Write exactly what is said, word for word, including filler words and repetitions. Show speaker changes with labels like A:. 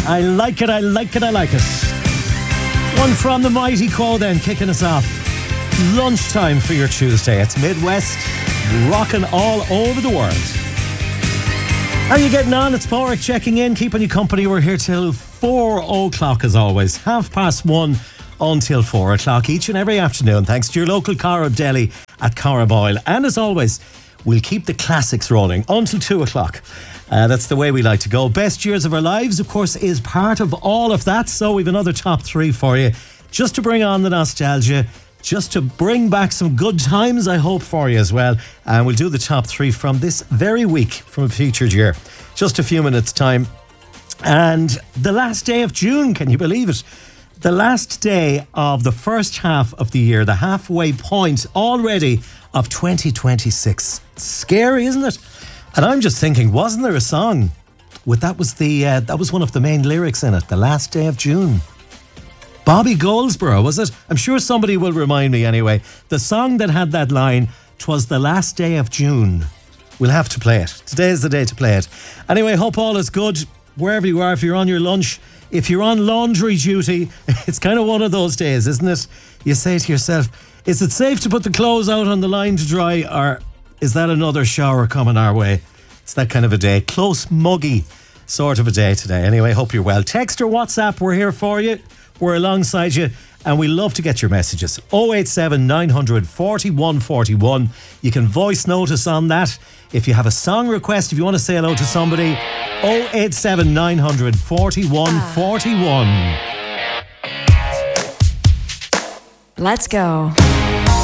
A: I like it, I like it, I like it. One from the mighty Quo then, kicking us off. Lunchtime for your Tuesday. It's Midwest, rocking all over the world. How are you getting on? It's Porrick checking in, keeping you company. We're here till four o'clock as always. Half past one until four o'clock each and every afternoon. Thanks to your local Cara Deli at Cara Boyle. And as always, we'll keep the classics rolling until two o'clock. Uh, that's the way we like to go. Best years of our lives, of course, is part of all of that. So we've another top three for you, just to bring on the nostalgia, just to bring back some good times, I hope, for you as well. And we'll do the top three from this very week, from a featured year. Just a few minutes' time. And the last day of June, can you believe it? The last day of the first half of the year, the halfway point already of twenty twenty-six. Scary, isn't it? And I'm just thinking, wasn't there a song with that was the uh, that was one of the main lyrics in it, the last day of June? Bobby Goldsboro, was it? I'm sure somebody will remind me anyway. The song that had that line, "'Twas the last day of June." We'll have to play it. Today is the day to play it. Anyway, hope all is good wherever you are. If you're on your lunch, if you're on laundry duty, it's kind of one of those days, isn't it? You say to yourself, is it safe to put the clothes out on the line to dry, or is that another shower coming our way? It's that kind of a day. Close, muggy sort of a day today. Anyway, hope you're well. Text or WhatsApp, we're here for you. We're alongside you, and we love to get your messages. oh eight seven, nine hundred, forty-one forty-one. You can voice notice on that. If you have a song request, if you want to say hello to somebody, oh eight seven, nine hundred, forty-one forty-one.
B: Let's go.